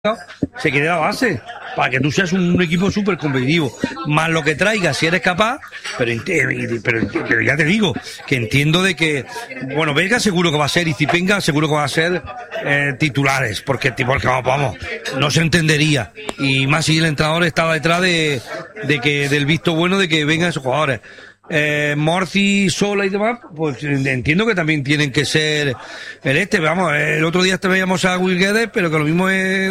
se quede la base para que tú seas un equipo súper competitivo, más lo que traigas si eres capaz, pero ya te digo que entiendo de que, bueno, Vega seguro que va a ser y Zipenga seguro que va a ser titulares, porque vamos, no se entendería, y más si el entrenador estaba detrás de que del visto bueno de que vengan esos jugadores. Morci, Sola y demás, pues entiendo que también tienen que ser vamos, el otro día veíamos a Will Guedes, pero que lo mismo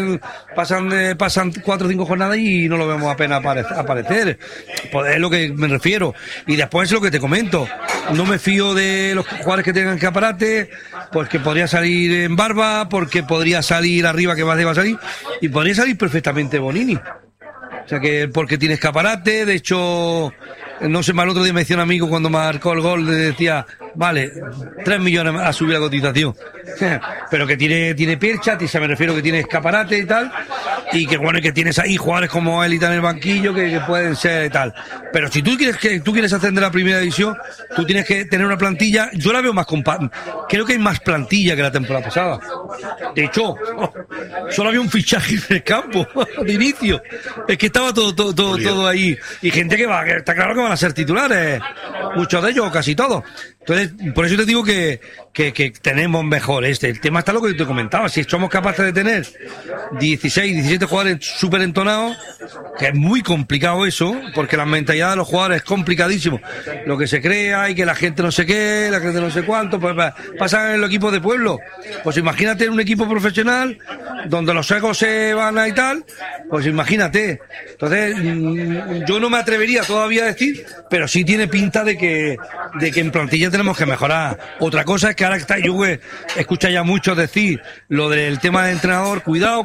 pasan 4 o 5 jornadas y no lo vemos apenas aparecer, pues es lo que me refiero. Y después es lo que te comento, no me fío de los jugadores que tengan escaparate, pues que podría salir en Barba, porque podría salir arriba, que va a salir, y podría salir perfectamente Bonini. O sea que porque tiene escaparate, de hecho, no sé, más el otro día me decía un amigo cuando marcó el gol, le decía, vale, 3 millones a subir la cotización. Pero que tiene percha, me refiero que tiene escaparate y tal, y que bueno, que tienes ahí jugadores como él y tal en el banquillo que pueden ser y tal. Pero si tú quieres ascender a la primera división, tú tienes que tener una plantilla, yo la veo más compacta, creo que hay más plantilla que la temporada pasada. De hecho, solo había un fichaje en el campo de inicio. Es que estaba todo ahí. Y gente que está claro que van a ser titulares, muchos de ellos, o casi todos. Entonces, por eso te digo que tenemos mejor el tema está lo que te comentaba, si somos capaces de tener 16, 17 jugadores súper entonados, que es muy complicado eso, porque la mentalidad de los jugadores es complicadísimo, lo que se crea y que la gente no sé qué, la gente no sé cuánto, pues pasa en los equipos de pueblo. Pues imagínate un equipo profesional donde los egos se van a y tal, pues imagínate. Entonces, yo no me atrevería todavía a decir, pero sí tiene pinta de que en plantilla tenemos que mejorar. Otra cosa es que ahora yo escucho ya muchos decir lo del tema del entrenador, cuidado,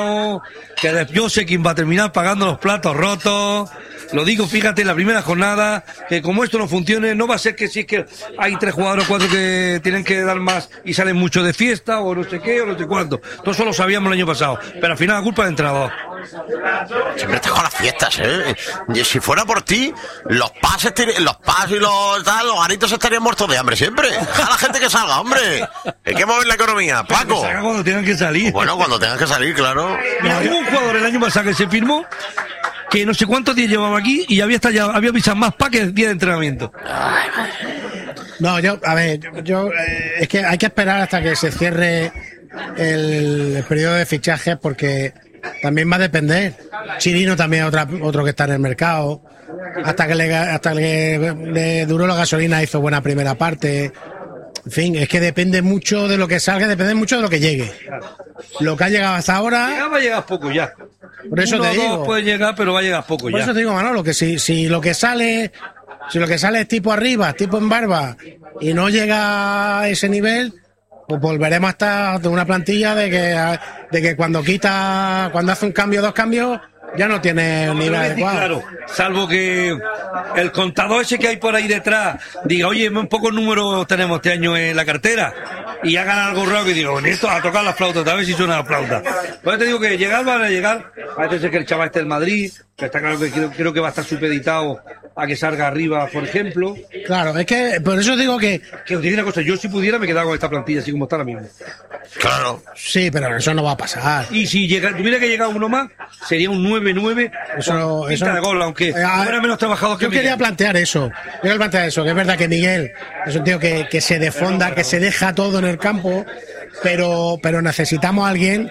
que yo sé quién va a terminar pagando los platos rotos. Lo digo, fíjate, en la primera jornada, que como esto no funcione, no va a ser que si es que hay 3 jugadores o 4 que tienen que dar más y salen mucho de fiesta, o no sé qué, o no sé cuánto. Todo eso lo sabíamos el año pasado, pero al final la culpa del entrenador. Siempre estás con las fiestas, Y si fuera por ti, los pases y los garitos estarían muertos de hambre siempre. A la gente que salga, hombre. Hay que mover la economía, Paco. Que salga cuando tengan que salir. Bueno, cuando tengan que salir, claro. Mira, hubo un jugador el año pasado que se firmó, que no sé cuántos días llevaba aquí y había pisado más que el día de entrenamiento. No, es que hay que esperar hasta que se cierre el periodo de fichajes, porque también va a depender. Chirino también es otro que está en el mercado. Hasta que le duró la gasolina, hizo buena primera parte. En fin, es que depende mucho de lo que salga, depende mucho de lo que llegue. Lo que ha llegado hasta ahora... Va a llegar poco ya. Por eso te digo. Puede llegar, pero va a llegar poco ya. Por eso te digo, Manolo, que si lo que sale es tipo arriba, tipo en Barba, y no llega a ese nivel, pues volveremos a estar de una plantilla de que cuando hace un cambio, 2 cambios, ya no tiene un nivel adecuado. Claro, salvo que el contador ese que hay por ahí detrás diga, oye, un poco números tenemos este año en la cartera, y hagan algo raro que digo, esto a tocar la flauta, a ver si suena la flauta. Pues te digo que van a llegar, parece ser que el chaval esté en Madrid, que está claro que creo que va a estar supeditado a que salga arriba, por ejemplo. Claro, es que por eso digo que os digo una cosa, yo si pudiera me quedaba con esta plantilla así como está ahora mismo. Claro. Sí, pero eso no va a pasar. Y si tuviera que llegar uno más, sería un 9-9 eso de gol, aunque fuera menos trabajado que yo quería plantear eso, que es verdad que Miguel es un tío que se defonda, que se deja todo en el campo, pero necesitamos a alguien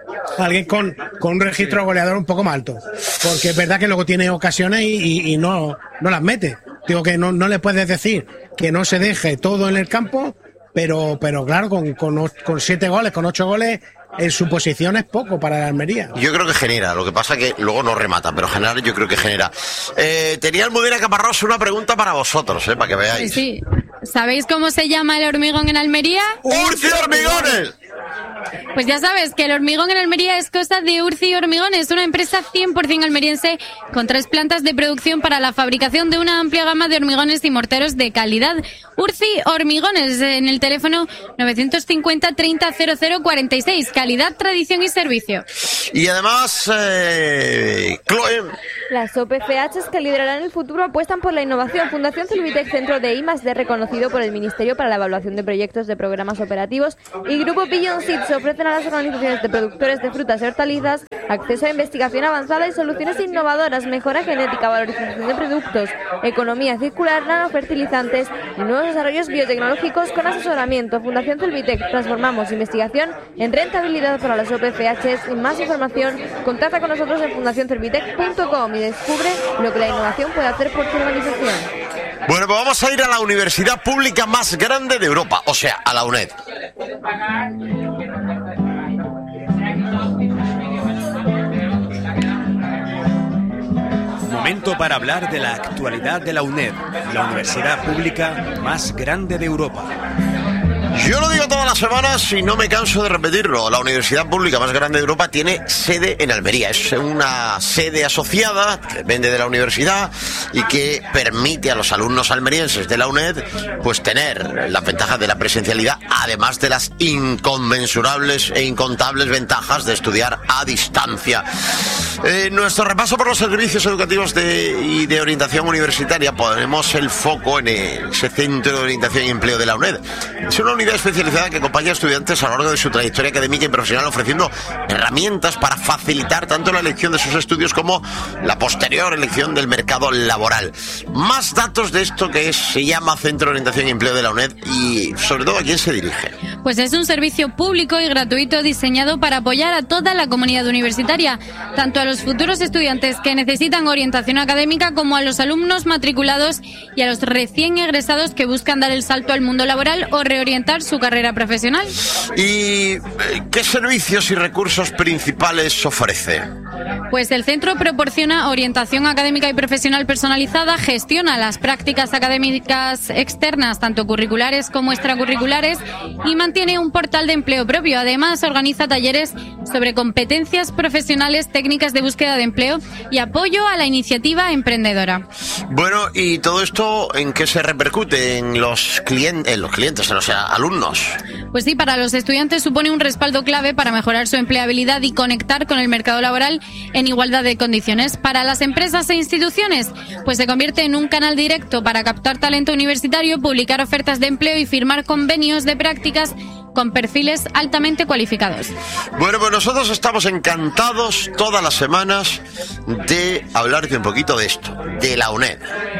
con un registro goleador un poco más alto, porque es verdad que luego tiene ocasiones y no las mete. Digo que no le puedes decir que no se deje todo en el campo, pero claro, con 7 goles, con 8 goles en su posición es poco para la Almería. Yo creo que genera, lo que pasa es que luego no remata, pero generar yo creo que genera. Tenía Almudena Caparrós una pregunta para vosotros, para que veáis. Sí. ¿Sabéis cómo se llama el hormigón en Almería? ¡Urci Hormigones! Pues ya sabes que el hormigón en Almería es cosa de Urci Hormigones, una empresa 100% almeriense con 3 plantas de producción para la fabricación de una amplia gama de hormigones y morteros de calidad. Urci Hormigones, en el teléfono 950 30 00 46. Calidad, tradición y servicio. Y además, Chloe... Las OPCHs que liderarán el futuro apuestan por la innovación. Fundación Celubitec, centro de I+D reconocido por el Ministerio para la Evaluación de Proyectos de Programas Operativos, y Grupo Beyoncé SITS ofrecen a las organizaciones de productores de frutas y hortalizas acceso a investigación avanzada y soluciones innovadoras, mejora genética, valorización de productos, economía circular, nanofertilizantes y nuevos desarrollos biotecnológicos con asesoramiento. Fundación Celvitec, transformamos investigación en rentabilidad para las OPCHs. Y más información, contacta con nosotros en fundacioncelvitec.com y descubre lo que la innovación puede hacer por tu organización. Bueno, pues vamos a ir a la universidad pública más grande de Europa, o sea, a la UNED. Momento para hablar de la actualidad de la UNED, la universidad pública más grande de Europa. Yo lo digo todas las semanas y no me canso de repetirlo. La universidad pública más grande de Europa tiene sede en Almería. Es una sede asociada que depende de la universidad y que permite a los alumnos almerienses de la UNED pues tener las ventajas de la presencialidad, además de las inconmensurables e incontables ventajas de estudiar a distancia. Nuestro repaso por los servicios educativos y de orientación universitaria, ponemos el foco en ese centro de orientación y empleo de la UNED. Es una unidad especializada que acompaña a estudiantes a lo largo de su trayectoria académica y profesional, ofreciendo herramientas para facilitar tanto la elección de sus estudios como la posterior elección del mercado laboral. Más datos de esto que se llama Centro de Orientación y Empleo de la UNED y sobre todo a quién se dirige. Pues es un servicio público y gratuito diseñado para apoyar a toda la comunidad universitaria, tanto a los futuros estudiantes que necesitan orientación académica como a los alumnos matriculados y a los recién egresados que buscan dar el salto al mundo laboral o reorientar su carrera profesional. ¿Y qué servicios y recursos principales ofrece? Pues el centro proporciona orientación académica y profesional personalizada, gestiona las prácticas académicas externas, tanto curriculares como extracurriculares, y mantiene un portal de empleo propio. Además, organiza talleres sobre competencias profesionales, técnicas de búsqueda de empleo y apoyo a la iniciativa emprendedora. Bueno, ¿y todo esto en qué se repercute en los clientes, o sea, alumnos? Pues sí, para los estudiantes supone un respaldo clave para mejorar su empleabilidad y conectar con el mercado laboral en igualdad de condiciones. Para las empresas e instituciones, pues se convierte en un canal directo para captar talento universitario, publicar ofertas de empleo y firmar convenios de prácticas con perfiles altamente cualificados. Bueno, pues nosotros estamos encantados todas las semanas de hablarte un poquito de esto, de la UNED.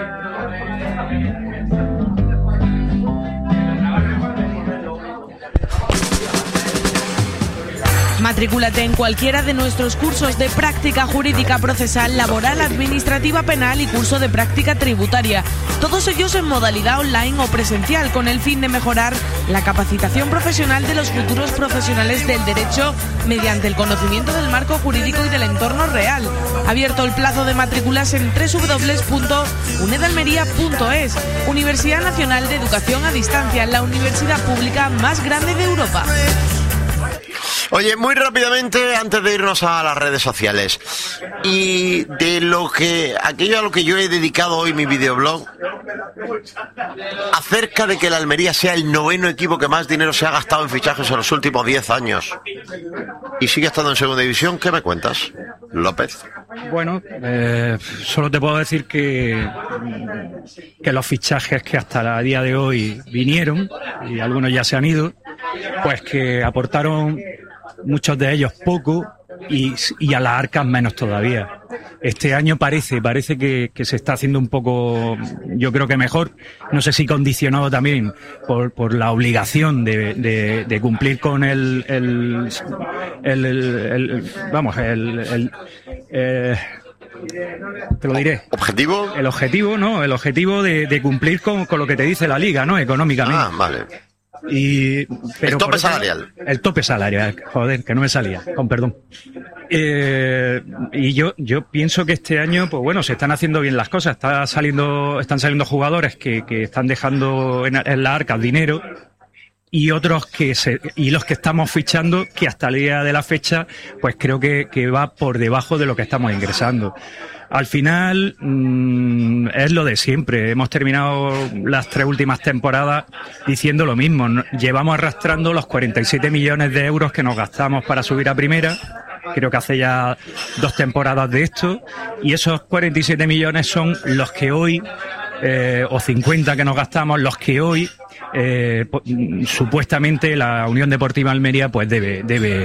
Matricúlate en cualquiera de nuestros cursos de práctica jurídica procesal, laboral, administrativa, penal y curso de práctica tributaria. Todos ellos en modalidad online o presencial, con el fin de mejorar la capacitación profesional de los futuros profesionales del derecho mediante el conocimiento del marco jurídico y del entorno real. Abierto el plazo de matrículas en www.unedalmería.es. Universidad Nacional de Educación a Distancia, la universidad pública más grande de Europa. Oye, muy rápidamente, antes de irnos a las redes sociales, y de aquello a lo que yo he dedicado hoy mi videoblog, acerca de que el Almería sea el 9º equipo que más dinero se ha gastado en fichajes en los últimos 10 años, y sigue estando en segunda división, ¿qué me cuentas, López? Bueno, solo te puedo decir que los fichajes que hasta el día de hoy vinieron, y algunos ya se han ido, pues que aportaron muchos de ellos poco y a las arcas menos todavía. Este año parece que se está haciendo un poco, yo creo que mejor, no sé si condicionado también por la obligación de cumplir con te lo diré. ¿Objetivo? El objetivo, ¿no? El objetivo de cumplir con lo que te dice la liga, ¿no? Económicamente. Ah, vale. Pero el tope salarial. El tope salarial, joder, que no me salía, con perdón. Y yo pienso que este año, pues bueno, se están haciendo bien las cosas. Están saliendo jugadores que están dejando en la arca dinero, y otros y los que estamos fichando, que hasta el día de la fecha, pues creo que va por debajo de lo que estamos ingresando. Al final, es lo de siempre. Hemos terminado las 3 últimas temporadas diciendo lo mismo. Llevamos arrastrando los 47 millones de euros que nos gastamos para subir a primera. Creo que hace ya 2 temporadas de esto. Y esos 47 millones son los que hoy o 50 que nos gastamos, los que hoy supuestamente la Unión Deportiva Almería pues debe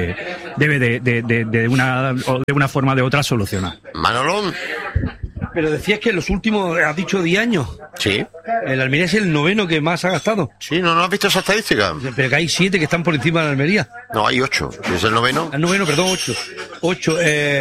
de una forma o de otra solucionar. Manolón. Pero decías que en los últimos, has dicho 10 años. Sí. El Almería es el 9º que más ha gastado. Sí, ¿no has visto esa estadística? Pero que hay 7 que están por encima de la Almería. No, hay 8. ¿Es el 9º? El 9º, perdón, 8. 8.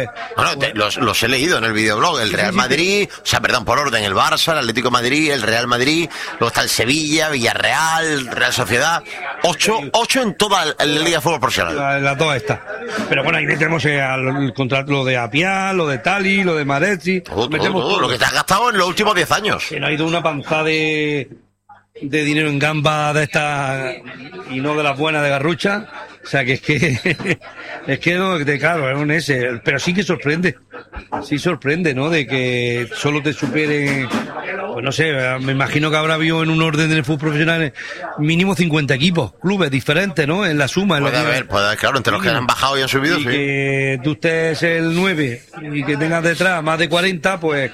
Los he leído en el videoblog. El Real Madrid, por orden, el Barça, el Atlético de Madrid, el Real Madrid, luego está el Sevilla, Villarreal, Real Sociedad. 8 en toda la Liga de Fútbol Profesional. Las dos estas. Pero bueno, ahí metemos el contrato, lo de Apia, lo de Tali, lo de Maretti. Todo, lo que te has gastado en los últimos 10 años. Que no ha ido una panzada de dinero en gamba de estas y no de las buenas de Garrucha. O sea, que claro, es un S. Pero sí que sorprende. Sí sorprende, ¿no? De que solo te superen, pues no sé, me imagino que habrá habido en un orden del fútbol profesional mínimo 50 equipos, clubes diferentes, ¿no? En la suma. Puede haber, claro, entre los que han bajado y han subido, y sí. Que tú estés el 9 y que tengas detrás más de 40, pues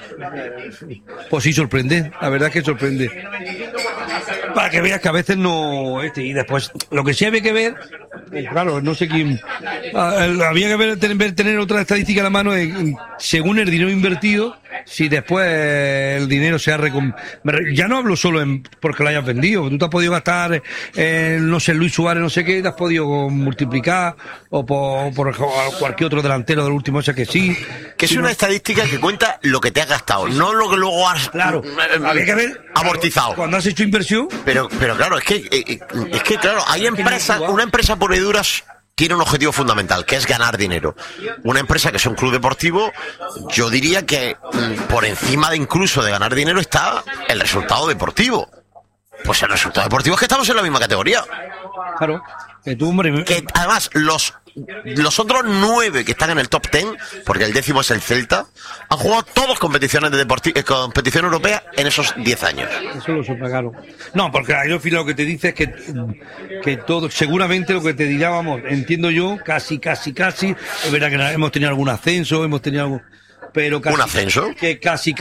sí sorprende. La verdad es que sorprende. Para que veas que a veces no... y después, lo que sí había que ver, claro, no sé quién... había que tener otra estadística en la mano, según el dinero invertido, si después el dinero se ha ya no hablo solo porque lo hayas vendido, tú te has podido gastar no sé, Luis Suárez, no sé qué, te has podido multiplicar, o por cualquier otro delantero del último, o sea que sí. Que es una estadística que cuenta lo que te has gastado, no lo que luego has había que ver amortizado. Cuando has hecho inversión. Pero claro, es que claro, hay empresas, una empresa pura y dura tiene un objetivo fundamental, que es ganar dinero. Una empresa que es un club deportivo, yo diría que por encima de incluso de ganar dinero está el resultado deportivo. Pues el resultado deportivo es que estamos en la misma categoría. Claro. Que además los otros 9 que están en el top 10, porque el 10º es el Celta, han jugado todas competiciones de competición europea en esos 10 años. Eso lo claro. No, porque ahí lo que te dice es que todo, seguramente lo que te dirá, vamos, entiendo yo, casi, es verdad que hemos tenido algún ascenso, hemos tenido algo, pero casi, ¿un ascenso? Que casi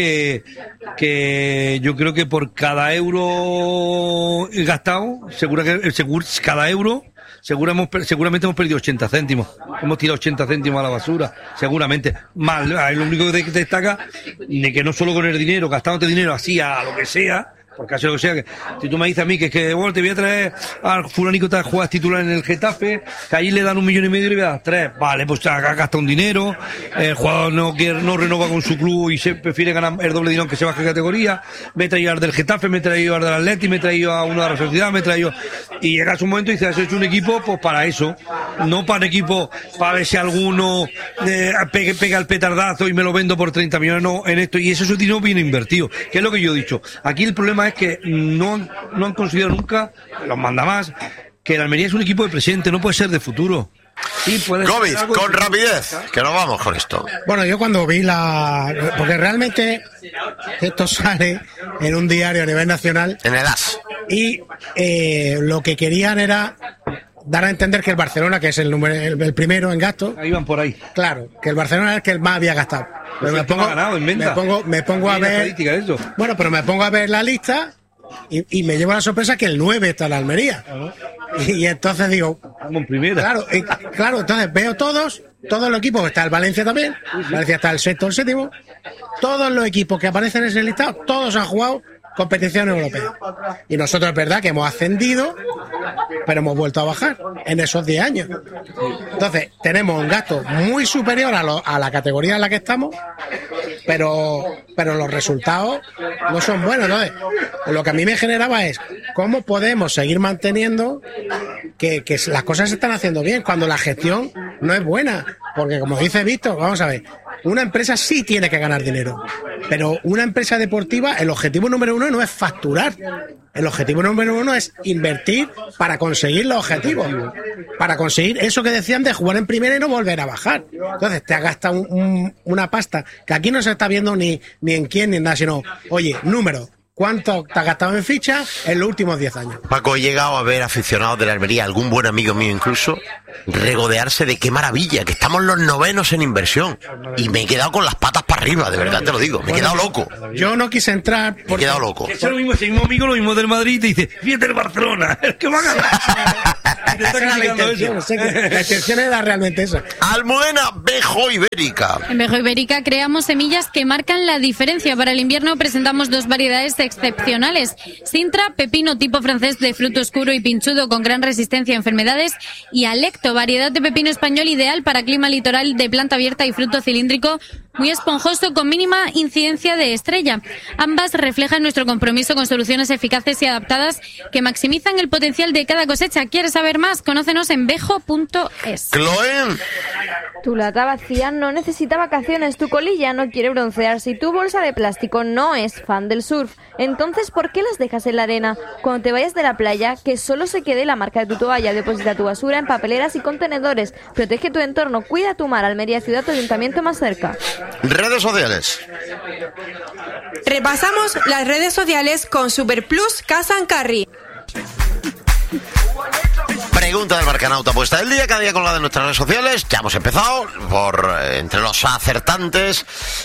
que yo creo que por cada euro gastado, cada euro seguramente hemos perdido 80 céntimos. Hemos tirado 80 céntimos a la basura, seguramente. Mal, lo único que destaca de que no solo con el dinero, gastándote dinero así a lo que sea, porque hace lo que sea, que si tú me dices a mí que bueno, te voy a traer al fulanico que juegas titular en el Getafe, que allí le dan 1,5 millones y le voy a dar 3, vale, pues ha gastado un dinero, el jugador no renova con su club y se prefiere ganar el doble dinero que se baje de categoría, me he traído al del Getafe, me he traído al del Atleti, me he traído a uno de la Sociedad, y llegas un momento y dices, has hecho un equipo pues para eso, no para un equipo para ver si alguno pega el petardazo y me lo vendo por 30 millones, no, en esto, y eso es un dinero bien invertido, que es lo que yo he dicho. Aquí el problema es que no han considerado nunca, los mandamás, que el Almería es un equipo de presente, no puede ser de futuro. Sí, Gómez, con rapidez, que nos vamos con esto. Bueno, yo cuando vi porque realmente esto sale en un diario a nivel nacional. En el AS. Y lo que querían era dar a entender que el Barcelona, que es el primero en gasto. Ahí van por ahí. Claro, que el Barcelona es el que más había gastado. Pero me pongo a ver. Bueno, pero me pongo a ver la lista y me llevo la sorpresa que el 9 está en la Almería. Y entonces digo, vamos primero. Claro, entonces veo todos los equipos, está el Valencia también, Valencia está el sexto, el séptimo, todos los equipos que aparecen en ese listado, todos han jugado competición europea. Y nosotros es verdad que hemos ascendido, pero hemos vuelto a bajar en esos 10 años. Entonces, tenemos un gasto muy superior a la categoría en la que estamos, pero los resultados no son buenos. Entonces, lo que a mí me generaba es cómo podemos seguir manteniendo que las cosas se están haciendo bien cuando la gestión no es buena. Porque, como dice Víctor, vamos a ver, una empresa sí tiene que ganar dinero, pero una empresa deportiva, el objetivo número 1 no es facturar. El objetivo número 1 es invertir para conseguir los objetivos, para conseguir eso que decían de jugar en primera y no volver a bajar. Entonces te has gastado una pasta que aquí no se está viendo ni en quién ni en nada, sino, oye, número, cuánto te has gastado en fichas en los últimos 10 años. Paco, he llegado a ver aficionados de la Almería, algún buen amigo mío incluso, regodearse de qué maravilla, que estamos los novenos en inversión. Y me he quedado con las patas para arriba, de verdad te lo digo. Me he quedado loco. Yo no quise entrar Me he quedado loco. Eso es lo mismo, ese mismo amigo, lo mismo del Madrid, y te dice, fíjate el Barcelona, el que va a ganar. Esa era la intención, sé que la intención era realmente esa. Almudena Bejo Ibérica. En Bejo Ibérica creamos semillas que marcan la diferencia. Para el invierno presentamos 2 variedades excepcionales. Sintra, pepino tipo francés de fruto oscuro y pinchudo con gran resistencia a enfermedades. Y Alecto, variedad de pepino español ideal para clima litoral de planta abierta y fruto cilíndrico muy esponjoso con mínima incidencia de estrella. Ambas reflejan nuestro compromiso con soluciones eficaces y adaptadas que maximizan el potencial de cada cosecha. ¿Quieres saber más? Conócenos en bejo.es. Chloe. Tu lata vacía no necesita vacaciones, tu colilla no quiere broncearse y tu bolsa de plástico no es fan del surf. Entonces, ¿por qué las dejas en la arena? Cuando te vayas de la playa, que solo se quede la marca de tu toalla. Deposita tu basura en papeleras y contenedores. Protege tu entorno, cuida tu mar. Almería Ciudad, tu ayuntamiento más cerca. Redes sociales. Repasamos las redes sociales con Superplus Casa & Carry. Pregunta del Marcanauta puesta del día, cada día con la de nuestras redes sociales. Ya hemos empezado por entre los acertantes.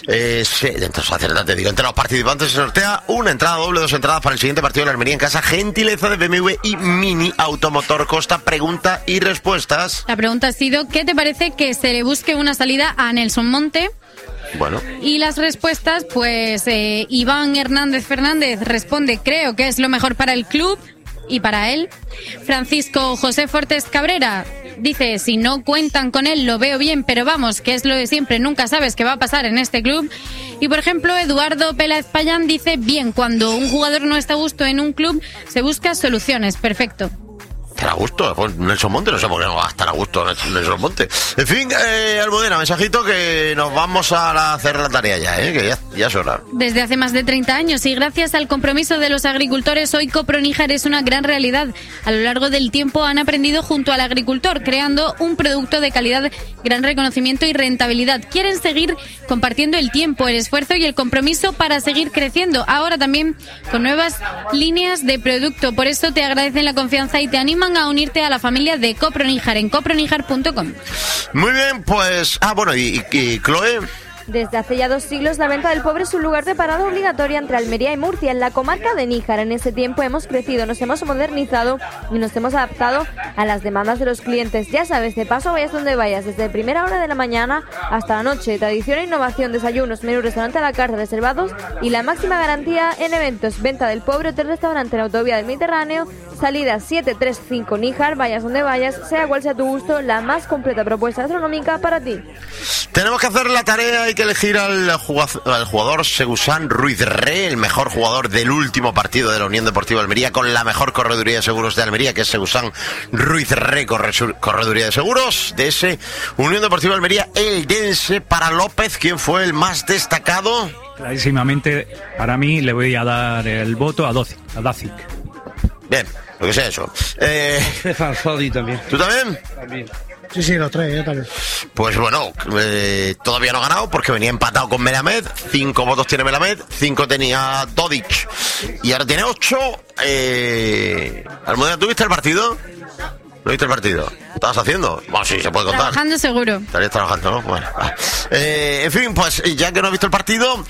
Entre los participantes se sortea una entrada doble, 2 entradas para el siguiente partido de la Almería en casa. Gentileza de BMW y Mini Automotor Costa. Pregunta y respuestas. La pregunta ha sido, ¿qué te parece que se le busque una salida a Nelson Monte? Bueno. Y las respuestas, pues Iván Hernández Fernández responde, creo que es lo mejor para el club y para él. Francisco José Fortes Cabrera dice, si no cuentan con él lo veo bien, pero vamos, que es lo de siempre, nunca sabes qué va a pasar en este club. Y por ejemplo, Eduardo Peláez Payán dice, bien, cuando un jugador no está a gusto en un club, se busca soluciones, perfecto. ¿Estar a gusto? Pues Nelson Monte, no sé por qué no va a estar a gusto Nelson Monte. En fin, Almudena, mensajito que nos vamos a hacer la tarea ya, que ya es hora. Desde hace más de 30 años y gracias al compromiso de los agricultores, hoy Coproníjar es una gran realidad. A lo largo del tiempo han aprendido junto al agricultor, creando un producto de calidad, gran reconocimiento y rentabilidad. Quieren seguir compartiendo el tiempo, el esfuerzo y el compromiso para seguir creciendo. Ahora también con nuevas líneas de producto. Por eso te agradecen la confianza y te animan a unirte a la familia de Coproníjar en copronijar.com. Muy bien, pues... y Chloe... Desde hace ya 2 siglos, la venta del pobre es un lugar de parada obligatoria entre Almería y Murcia, en la comarca de Níjar. En ese tiempo hemos crecido, nos hemos modernizado y nos hemos adaptado a las demandas de los clientes. Ya sabes, de paso vayas donde vayas, desde primera hora de la mañana hasta la noche. Tradición e innovación, desayunos, menú, restaurante a la carta, reservados y la máxima garantía en eventos. Venta del pobre, hotel, restaurante en autovía del Mediterráneo, salida 735 Níjar. Vayas donde vayas, sea cual sea tu gusto, la más completa propuesta gastronómica para ti. Tenemos que hacer la tarea, hay que elegir al jugador Segusan Ruiz Re, el mejor jugador del último partido de la Unión Deportiva Almería, con la mejor correduría de seguros de Almería, que es Segusan Ruiz Re, correduría de seguros de ese Unión Deportiva Almería Eldense. Para López, ¿quién fue el más destacado? Clarísimamente, para mí le voy a dar el voto a Dacic. Bien, lo que sea eso. Stefan Zodi también. ¿Tú también? También. Sí, los 3, yo también. Pues bueno, todavía no ha ganado porque venía empatado con Melamed. 5 votos tiene Melamed, 5 tenía Dodic y ahora tiene 8. Almudena, ¿tú viste el partido? ¿No viste el partido? ¿Qué estabas haciendo? Bueno, sí, se puede contar. Trabajando seguro. Estarías trabajando, ¿no? Bueno. En fin, pues ya que no has visto el partido,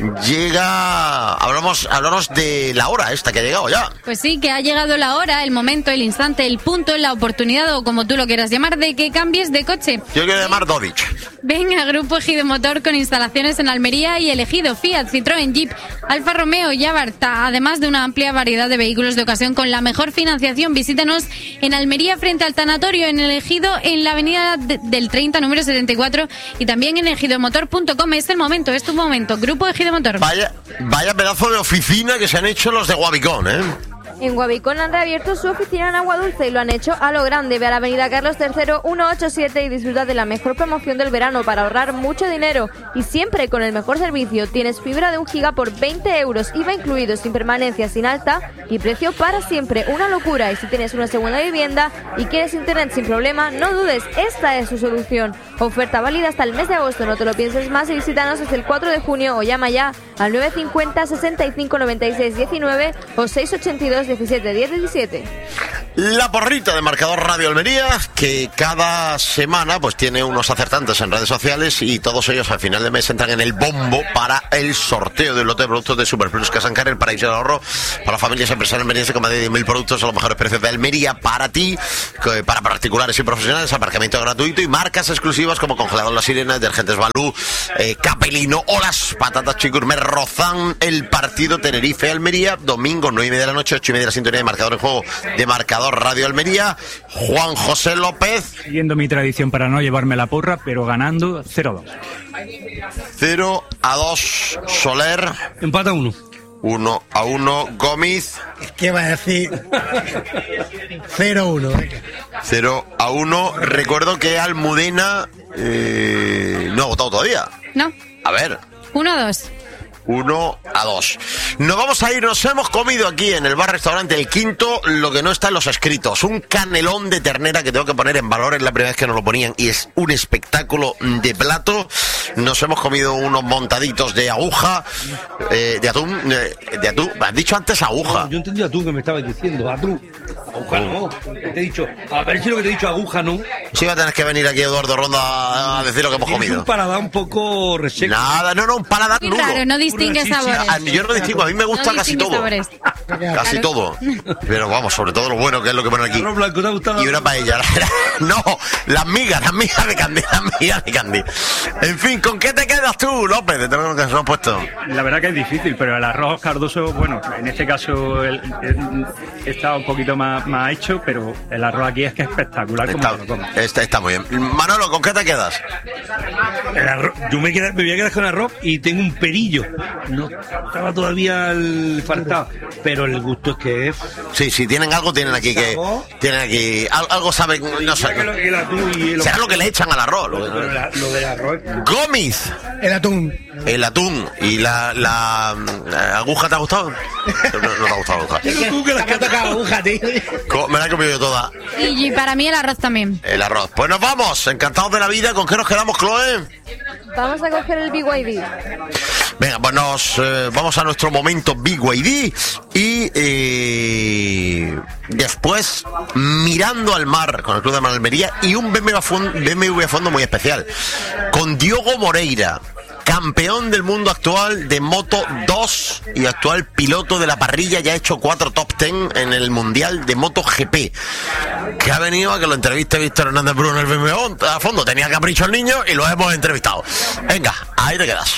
hablamos de la hora esta que ha llegado ya. Pues sí, que ha llegado la hora, el momento, el instante, el punto, la oportunidad o como tú lo quieras llamar, de que cambies de coche. Yo quiero llamar Dodic. Ven a Grupo Ejido Motor con instalaciones en Almería y elegido Fiat, Citroën, Jeep, Alfa Romeo y Abarth, además de una amplia variedad de vehículos de ocasión con la mejor financiación. Visítanos en Almería frente al tanatorio, en el Ejido, en la avenida del 30, número 74, y también en ejidomotor.com. Es tu momento. Grupo Ejido Motor. Vaya pedazo de oficina que se han hecho los de Guavicón, ¿eh? En Guabicón han reabierto su oficina en Agua Dulce y lo han hecho a lo grande. Ve a la avenida Carlos III 187 y disfruta de la mejor promoción del verano para ahorrar mucho dinero. Y siempre con el mejor servicio. Tienes fibra de 1 giga por 20 euros, IVA incluido, sin permanencia, sin alta y precio para siempre. Una locura. Y si tienes una segunda vivienda y quieres internet sin problema, no dudes, esta es su solución. Oferta válida hasta el mes de agosto. No te lo pienses más y visítanos hasta el 4 de junio o llama ya al 950 65 96 19 o 682 17 10 17. La porrita de Marcador Radio Almería, que cada semana pues tiene unos acertantes en redes sociales y todos ellos al final de mes entran en el bombo para el sorteo del lote de productos de Superplus Casa Ancar, el paraíso del ahorro para familias empresarias almerienses con más de 10.000 productos a los mejores precios de Almería para ti, para particulares y profesionales, aparcamiento gratuito y marcas exclusivas como Congelador La Sirena, Detergentes Balú, Capelino o las patatas Chicurmer. Rozán el partido Tenerife-Almería, domingo 9:30 de la noche, 8:30 la sintonía de Marcador en juego de Marcador Radio Almería. Juan José López. Siguiendo mi tradición para no llevarme la porra, pero ganando 0-2. 0-2 Soler. Empata 1. 1-1 Gómez. ¿Qué va a decir? 0-1. 0-1. Recuerdo que Almudena no ha votado todavía. No. A ver. 1-2. 1-2. Nos vamos a ir, nos hemos comido aquí en el bar-restaurante El Quinto lo que no está en los escritos. Un canelón de ternera que tengo que poner en valor, es la primera vez que nos lo ponían y es un espectáculo de plato. Nos hemos comido unos montaditos de aguja, de atún, has dicho antes aguja. No, yo entendí atún que me estabas diciendo, atún. Aguja no, te he dicho, a ver si lo que te he dicho aguja no. Sí, va a tener que venir aquí Eduardo Ronda a decir lo que hemos comido. Un paladar un poco reseco. Nada, no, un paladar nulo. Claro, no distingue sabores. Yo no distingo, a mí me gusta casi todo. Sabores. Casi todo. Pero vamos, sobre todo lo bueno, que es lo que ponen aquí. Blanco, ¿te ha gustado? Y una paella. No, las migas de Candy, En fin, ¿con qué te quedas tú, López? De todo lo que nos hemos puesto. La verdad que es difícil, pero el arroz cardoso, bueno, en este caso está un poquito más hecho, pero el arroz aquí es que es espectacular. Está muy bien. Manolo, ¿con qué te quedas? El arroz, yo me voy a quedar con arroz y tengo un perillo. No estaba todavía el faltado, pero el gusto es que es. Sí, tienen algo, tienen aquí algo saben, no sé. Será lo que le echan al arroz. Lo del arroz. Gómez. El atún. ¿Y la aguja te ha gustado? No te ha gustado la aguja. Tú que te ha tocado aguja, tío. Me la he comido yo toda. Y para mí el arroz también. El arroz. Pues nos vamos, encantados de la vida. ¿Con qué nos quedamos, Chloe? Vamos a coger el BYD. Venga, pues nos vamos a nuestro momento BYD y después mirando al mar con el Club de Mar Almería y un BMW a fondo muy especial con Diogo Moreira, campeón del mundo actual de Moto 2 y actual piloto de la parrilla, ya ha hecho 4 top 10 en el Mundial de Moto GP, que ha venido a que lo entreviste Víctor Hernández Bruno en el BMW a fondo. Tenía capricho el niño y lo hemos entrevistado. Venga, ahí te quedas.